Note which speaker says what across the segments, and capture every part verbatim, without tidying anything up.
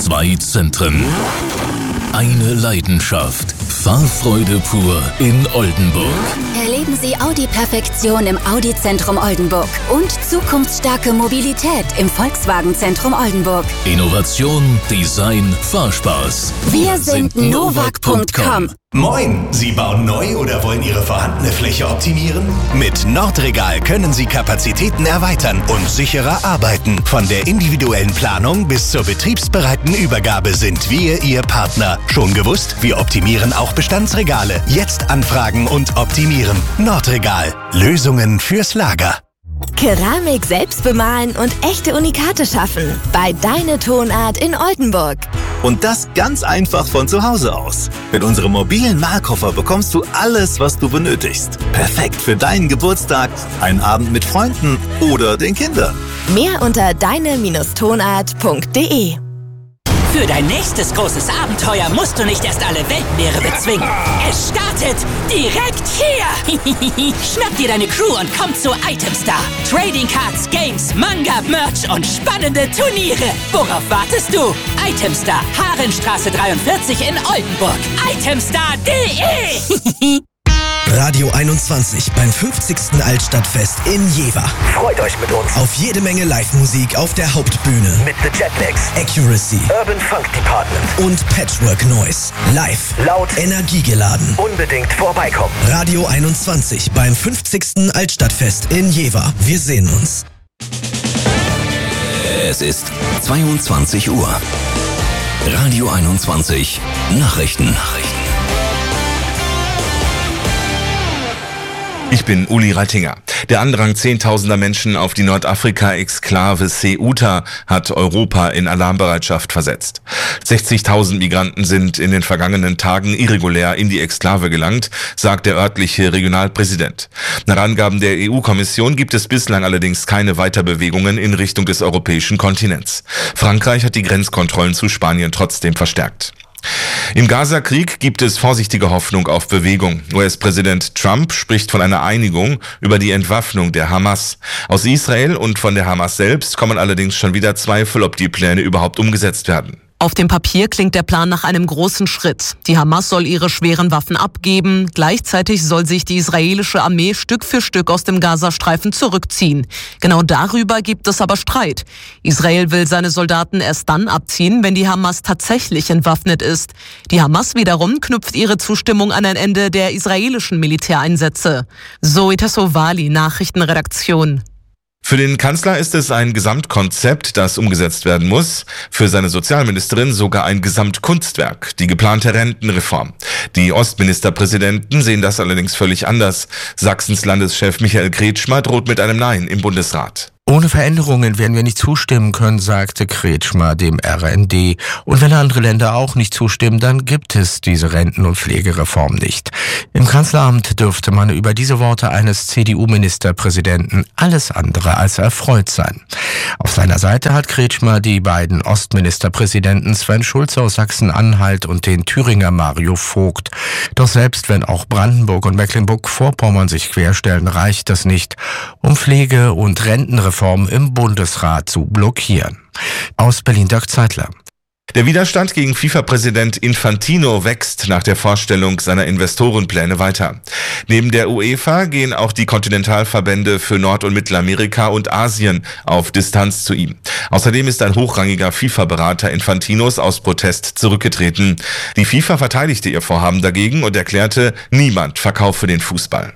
Speaker 1: Zwei Zentren. Eine Leidenschaft. Fahrfreude pur in Oldenburg.
Speaker 2: Erleben Sie Audi-Perfektion im Audi-Zentrum Oldenburg und zukunftsstarke Mobilität im Volkswagen-Zentrum Oldenburg.
Speaker 1: Innovation, Design, Fahrspaß.
Speaker 2: Wir sind Novak Punkt com.
Speaker 3: Moin! Sie bauen neu oder wollen Ihre vorhandene Fläche optimieren? Mit Nordregal können Sie Kapazitäten erweitern und sicherer arbeiten. Von der individuellen Planung bis zur betriebsbereiten Übergabe sind wir Ihr Partner. Schon gewusst? Wir optimieren auch Bestandsregale. Jetzt anfragen und optimieren. Nordregal. Lösungen fürs Lager.
Speaker 4: Keramik selbst bemalen und echte Unikate schaffen. Bei Deine Tonart in Oldenburg.
Speaker 5: Und das ganz einfach von zu Hause aus. Mit unserem mobilen Malkoffer bekommst du alles, was du benötigst. Perfekt für deinen Geburtstag, einen Abend mit Freunden oder den Kindern.
Speaker 4: Mehr unter deine Tonart punkt de.
Speaker 6: Für dein nächstes großes Abenteuer musst du nicht erst alle Weltmeere bezwingen. Es startet direkt hier. Schnapp dir deine Crew und komm zu Itemstar. Trading Cards, Games, Manga, Merch und spannende Turniere. Worauf wartest du? Itemstar, Harenstraße dreiundvierzig in Oldenburg. itemstar punkt de.
Speaker 7: Radio einundzwanzig beim fünfzigsten Altstadtfest in Jever.
Speaker 3: Freut euch mit uns.
Speaker 7: Auf jede Menge Live-Musik auf der Hauptbühne.
Speaker 3: Mit The Jetlags,
Speaker 7: Accuracy,
Speaker 3: Urban Funk Department
Speaker 7: und Patchwork Noise. Live,
Speaker 3: laut,
Speaker 7: energiegeladen.
Speaker 3: Unbedingt vorbeikommen.
Speaker 7: Radio einundzwanzig beim fünfzigsten Altstadtfest in Jever. Wir sehen uns.
Speaker 1: Es ist zweiundzwanzig Uhr. Radio einundzwanzig Nachrichten. Nachrichten.
Speaker 8: Ich bin Uli Reitinger. Der Andrang zehntausender Menschen auf die Nordafrika-Exklave Ceuta hat Europa in Alarmbereitschaft versetzt. sechzigtausend Migranten sind in den vergangenen Tagen irregulär in die Exklave gelangt, sagt der örtliche Regionalpräsident. Nach Angaben der E U-Kommission gibt es bislang allerdings keine Weiterbewegungen in Richtung des europäischen Kontinents. Frankreich hat die Grenzkontrollen zu Spanien trotzdem verstärkt. Im Gaza-Krieg gibt es vorsichtige Hoffnung auf Bewegung. U S-Präsident Trump spricht von einer Einigung über die Entwaffnung der Hamas. Aus Israel und von der Hamas selbst kommen allerdings schon wieder Zweifel, ob die Pläne überhaupt umgesetzt werden.
Speaker 9: Auf dem Papier klingt der Plan nach einem großen Schritt. Die Hamas soll ihre schweren Waffen abgeben. Gleichzeitig soll sich die israelische Armee Stück für Stück aus dem Gazastreifen zurückziehen. Genau darüber gibt es aber Streit. Israel will seine Soldaten erst dann abziehen, wenn die Hamas tatsächlich entwaffnet ist. Die Hamas wiederum knüpft ihre Zustimmung an ein Ende der israelischen Militäreinsätze. Zoe Tassovali, Nachrichtenredaktion.
Speaker 8: Für den Kanzler ist es ein Gesamtkonzept, das umgesetzt werden muss. Für seine Sozialministerin sogar ein Gesamtkunstwerk, die geplante Rentenreform. Die Ostministerpräsidenten sehen das allerdings völlig anders. Sachsens Landeschef Michael Kretschmer droht mit einem Nein im Bundesrat.
Speaker 10: Ohne Veränderungen werden wir nicht zustimmen können, sagte Kretschmer dem R N D. Und wenn andere Länder auch nicht zustimmen, dann gibt es diese Renten- und Pflegereform nicht. Im Kanzleramt dürfte man über diese Worte eines C D U-Ministerpräsidenten alles andere als erfreut sein. Auf seiner Seite hat Kretschmer die beiden Ostministerpräsidenten Sven Schulze aus Sachsen-Anhalt und den Thüringer Mario Vogt. Doch selbst wenn auch Brandenburg und Mecklenburg-Vorpommern sich querstellen, reicht das nicht, um Pflege- und Rentenreform im Bundesrat zu blockieren. Aus Berlin Dirk Zeitler.
Speaker 8: Der Widerstand gegen FIFA-Präsident Infantino wächst nach der Vorstellung seiner Investorenpläne weiter. Neben der UEFA gehen auch die Kontinentalverbände für Nord- und Mittelamerika und Asien auf Distanz zu ihm. Außerdem ist ein hochrangiger FIFA-Berater Infantinos aus Protest zurückgetreten. Die FIFA verteidigte ihr Vorhaben dagegen und erklärte, niemand verkaufe den Fußball.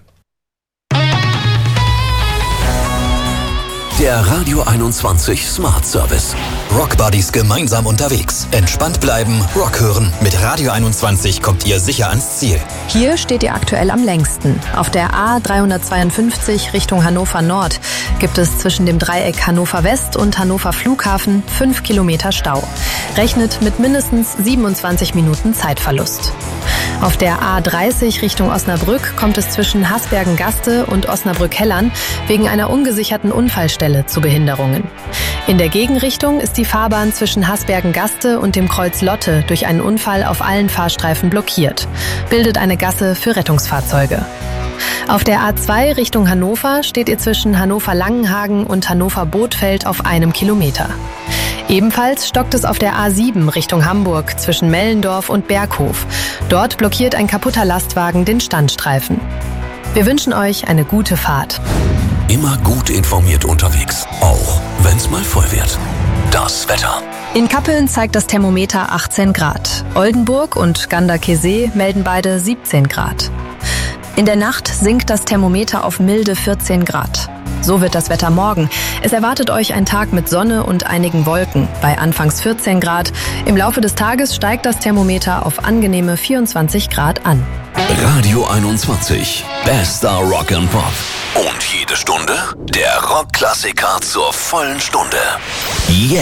Speaker 1: Der Radio einundzwanzig Smart Service.
Speaker 11: Rock Buddies gemeinsam unterwegs. Entspannt bleiben, Rock hören. Mit Radio einundzwanzig kommt ihr sicher ans Ziel.
Speaker 12: Hier steht ihr aktuell am längsten. Auf der A dreihundertzweiundfünfzig Richtung Hannover Nord gibt es zwischen dem Dreieck Hannover West und Hannover Flughafen fünf Kilometer Stau. Rechnet mit mindestens siebenundzwanzig Minuten Zeitverlust. Auf der A dreißig Richtung Osnabrück kommt es zwischen Hasbergen-Gaste und Osnabrück-Hellern wegen einer ungesicherten Unfallstelle zu Behinderungen. In der Gegenrichtung ist die Fahrbahn zwischen Hasbergen-Gaste und dem Kreuz Lotte durch einen Unfall auf allen Fahrstreifen blockiert. Bildet eine Gasse für Rettungsfahrzeuge. Auf der A zwei Richtung Hannover steht ihr zwischen Hannover-Langenhagen und Hannover-Bothfeld auf einem Kilometer. Ebenfalls stockt es auf der A sieben Richtung Hamburg zwischen Mellendorf und Berghof. Dort blockiert ein kaputter Lastwagen den Standstreifen. Wir wünschen euch eine gute Fahrt.
Speaker 1: Immer gut informiert unterwegs, auch wenn's mal voll wird. Das Wetter.
Speaker 12: In Kappeln zeigt das Thermometer achtzehn Grad. Oldenburg und Ganderkesee melden beide siebzehn Grad. In der Nacht sinkt das Thermometer auf milde vierzehn Grad. So wird das Wetter morgen. Es erwartet euch ein Tag mit Sonne und einigen Wolken bei anfangs vierzehn Grad. Im Laufe des Tages steigt das Thermometer auf angenehme vierundzwanzig Grad an.
Speaker 1: Radio einundzwanzig, bester Rock and Pop. Und jede Stunde der Rockklassiker zur vollen Stunde. Jetzt.